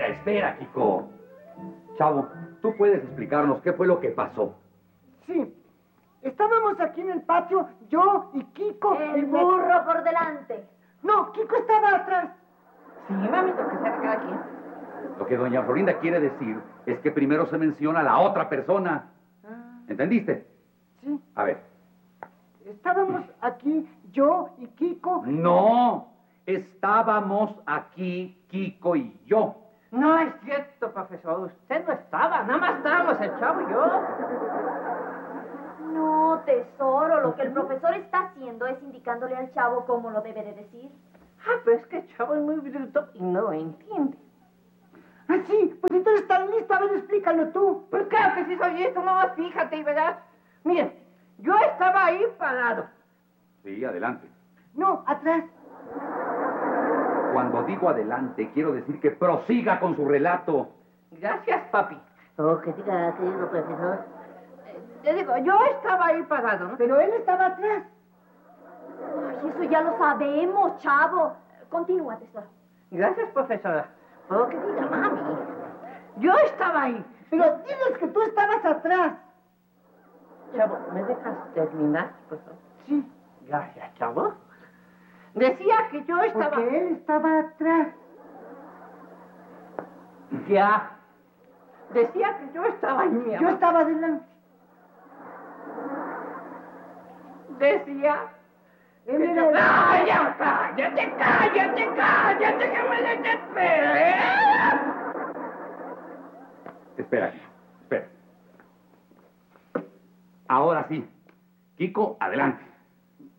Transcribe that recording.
espera, Kiko. Chavo, ¿tú puedes explicarnos qué fue lo que pasó? Sí. Estábamos aquí en el patio, yo y Kiko. El burro por delante. No, Kiko estaba atrás. Sí, mami, lo que sea cada quien. Lo que doña Florinda quiere decir es que primero se menciona a la otra persona. ¿Entendiste? Sí. A ver. Estábamos aquí, yo y Kiko. No, estábamos aquí, Kiko y yo. No es cierto, profesor. Usted no estaba. Nada más estábamos el chavo y yo. No, tesoro, lo que el profesor está haciendo es indicándole al chavo cómo lo debe de decir. Ah, pero es que el chavo es muy bruto y no entiende. Ah, sí, pues entonces estás lista, a ver, explícalo tú. Pues claro que sí soy listo, nomás fíjate y verás. Miren, yo estaba ahí parado. Sí, adelante. No, atrás. Cuando digo adelante, quiero decir que prosiga con su relato. Gracias, papi. Oh, que diga, querido profesor. Te digo, yo estaba ahí parado, ¿no? Pero él estaba atrás. Ay, eso ya lo sabemos, chavo. Continúa, tesoro. Gracias, profesora. Oh, que diga, mami. Yo estaba ahí. Pero diles que tú estabas atrás. Chavo, ¿me dejas terminar, por favor? Sí. Gracias, chavo. Decía que yo estaba... Porque él estaba atrás. Ya. Decía que yo estaba ahí, mi Yo amor. estaba adelante. Decía... Él que era yo... el... ¡Ay, ya! ¡Cállate, cállate, cállate! ¡Que me desespere! Espera, Kiko, espera. Ahora sí. Kiko, adelante.